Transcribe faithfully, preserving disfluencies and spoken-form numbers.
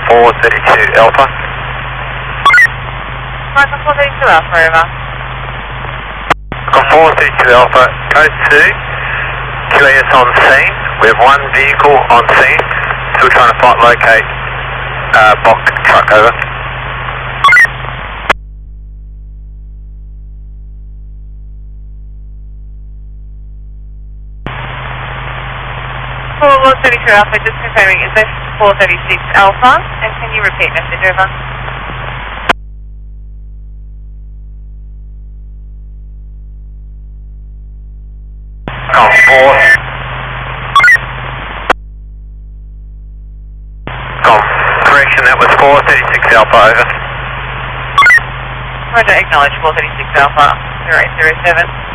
four thirty-two Alpha. Michael four thirty-two Alpha, over. Michael four thirty-two Alpha, code two, clear us on scene. We have one vehicle on scene, still trying to find, locate uh, Bock truck, over. four thirty-two Alpha, just confirming, is this four thirty-six Alpha? And can you repeat message, over? Oh, four. Oh, correction, that was four thirty-six Alpha, over. Roger, acknowledge four thirty-six Alpha, zero eight zero seven.